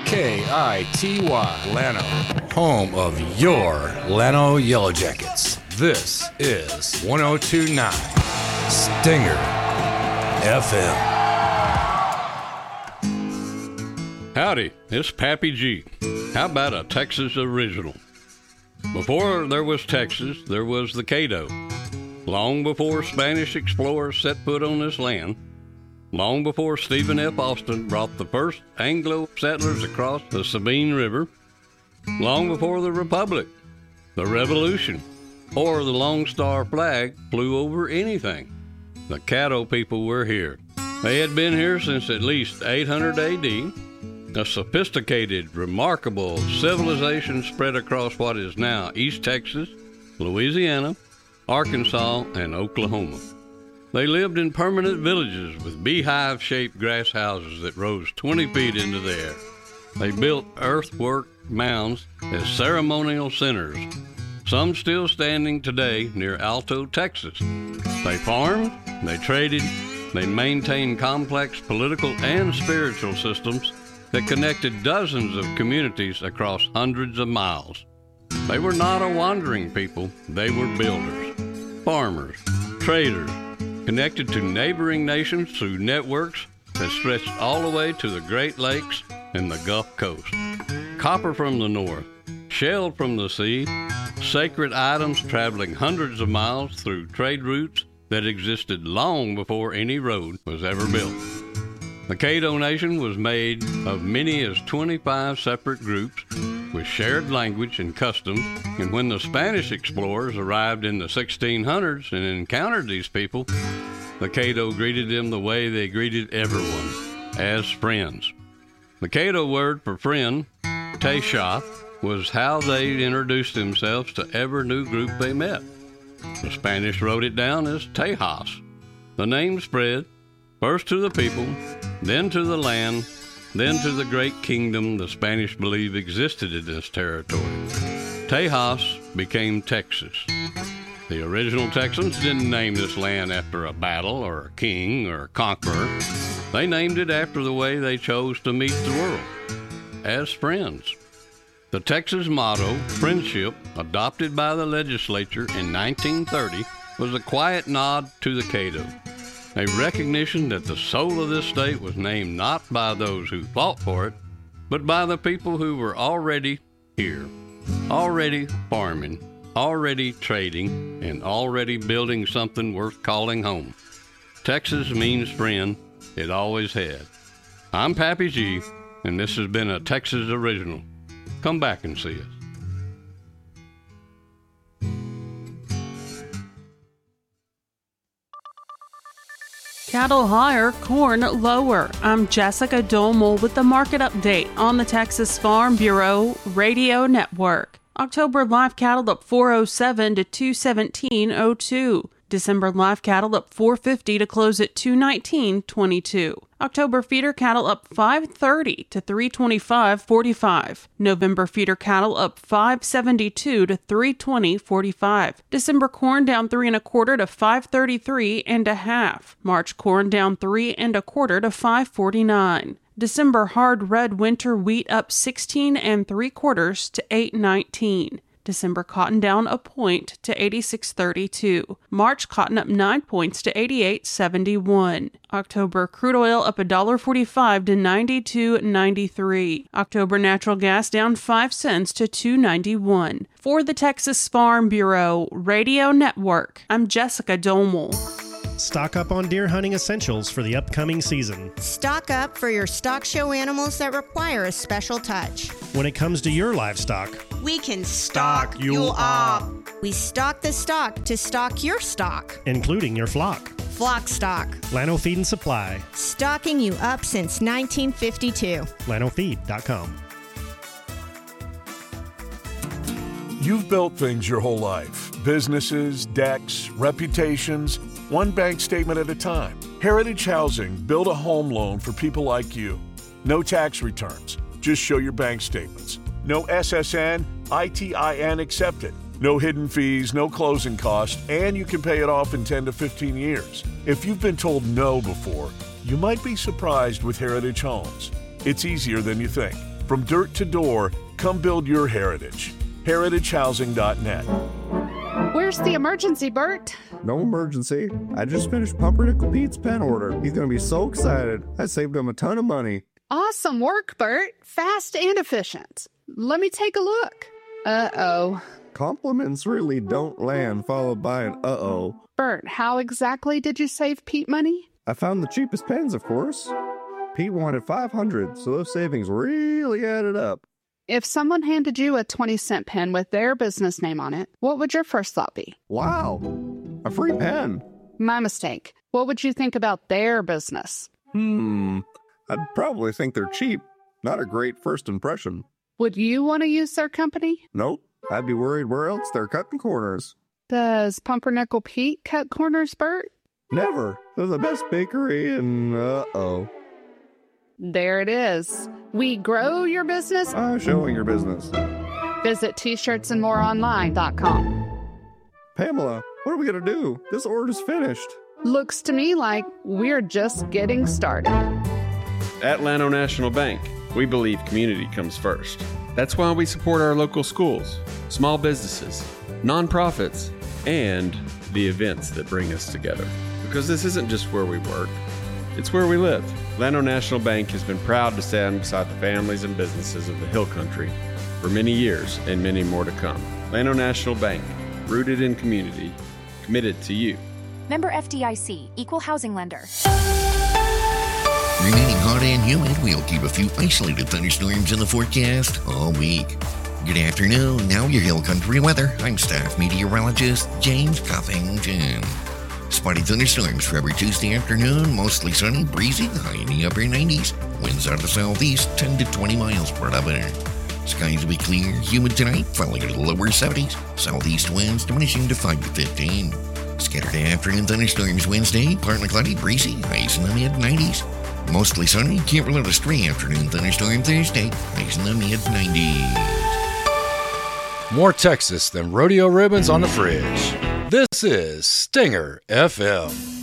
K-I-T-Y, Llano, home of your Llano Yellow Jackets. This is 102.9 Stinger FM. Howdy, it's Pappy G. How about a Texas original? Before there was Texas, there was the Caddo. Long before Spanish explorers set foot on this land, long before Stephen F. Austin brought the first Anglo settlers across the Sabine River, long before the Republic, the Revolution, or the Lone Star flag flew over anything, the Caddo people were here. They had been here since at least 800 A.D., a sophisticated, remarkable civilization spread across what is now East Texas, Louisiana, Arkansas, and Oklahoma. They lived in permanent villages with beehive-shaped grass houses that rose 20 feet into the air. They built earthwork mounds as ceremonial centers, some still standing today near Alto, Texas. They farmed, they traded, they maintained complex political and spiritual systems that connected dozens of communities across hundreds of miles. They were not a wandering people, they were builders, farmers, traders, connected to neighboring nations through networks that stretched all the way to the Great Lakes and the Gulf Coast. Copper from the north, shell from the sea, sacred items traveling hundreds of miles through trade routes that existed long before any road was ever built. The Caddo Nation was made of many as 25 separate groups with shared language and customs, and when the Spanish explorers arrived in the 1600s and encountered these people, the Caddo greeted them the way they greeted everyone, as friends. The Caddo word for friend, Teisha, was how they introduced themselves to every new group they met. The Spanish wrote it down as Tejas. The name spread, first to the people, then to the land, then to the great kingdom the Spanish believe existed in this territory. Tejas became Texas. The original Texans didn't name this land after a battle or a king or a conqueror. They named it after the way they chose to meet the world, as friends. The Texas motto, friendship, adopted by the legislature in 1930, was a quiet nod to the Caddo, a recognition that the soul of this state was named not by those who fought for it, but by the people who were already here, already farming, already trading, and already building something worth calling home. Texas means friend. It always had. I'm Pappy G, and this has been a Texas original. Come back and see us. Cattle higher, corn lower. I'm Jessica Domel with the market update on the Texas Farm Bureau Radio Network. October live cattle up 407 to 217.02. December live cattle up 450 to close at 219.22. October feeder cattle up 530 to 325.45. November feeder cattle up 572 to 320.45. December corn down 3 1/4 to 533 1/2. March corn down 3 1/4 to 549. December hard red winter wheat up 16 3/4 to 819. December cotton down a point to 86.32. March cotton up 9 points to 88.71. October crude oil up $1.45 to 92.93. October natural gas down 5 cents to 2.91. For the Texas Farm Bureau Radio Network, I'm Jessica Domel. Stock up on deer hunting essentials for the upcoming season. Stock up for your stock show animals that require a special touch. When it comes to your livestock, we can stock you up. We stock the stock to stock your stock, including your flock. Flock stock. Llano Feed and Supply. Stocking you up since 1952. LlanoFeed.com. You've built things your whole life. Businesses, decks, reputations, one bank statement at a time. Heritage Housing built a home loan for people like you. No tax returns. Just show your bank statements. No SSN, ITIN accepted. No hidden fees, no closing costs, and you can pay it off in 10 to 15 years. If you've been told no before, you might be surprised with Heritage Homes. It's easier than you think. From dirt to door, come build your heritage. HeritageHousing.net. Where's the emergency, Bert? No emergency. I just finished Pumpernickel Pete's pen order. He's going to be so excited. I saved him a ton of money. Awesome work, Bert. Fast and efficient. Let me take a look. Uh-oh. Compliments really don't land followed by an uh-oh. Bert, how exactly did you save Pete money? I found the cheapest pens, of course. Pete wanted $500, so those savings really added up. If someone handed you a 20-cent pen with their business name on it, what would your first thought be? Wow, a free pen. My mistake. What would you think about their business? I'd probably think they're cheap. Not a great first impression. Would you want to use their company? Nope. I'd be worried where else they're cutting corners. Does Pumpernickel Pete cut corners, Bert? Never. They're the best bakery and uh-oh. There it is. We grow your business. Showing your business. Visit t-shirtsandmoreonline.com. Pamela, what are we going to do? This order's finished. Looks to me like we're just getting started. At Llano National Bank, we believe community comes first. That's why we support our local schools, small businesses, nonprofits, and the events that bring us together. Because this isn't just where we work, it's where we live. Llano National Bank has been proud to stand beside the families and businesses of the Hill Country for many years and many more to come. Llano National Bank, rooted in community, committed to you. Member FDIC, Equal Housing Lender. Remaining hot and humid, we'll keep a few isolated thunderstorms in the forecast all week. Good afternoon, now your Hill Country weather. I'm staff meteorologist James Cuffington. Spotty thunderstorms for every Tuesday afternoon, mostly sunny, breezy, high in the upper 90s. Winds out of the southeast, 10 to 20 miles per hour. Skies will be clear, humid tonight, falling into the lower 70s. Southeast winds diminishing to 5 to 15. Scattered afternoon thunderstorms Wednesday, partly cloudy, breezy, highs in the mid-90s. Mostly sunny, can't rule out a stray afternoon thunderstorm Thursday, highs in the mid-90s. More Texas than rodeo ribbons on the fridge. This is Stinger FM.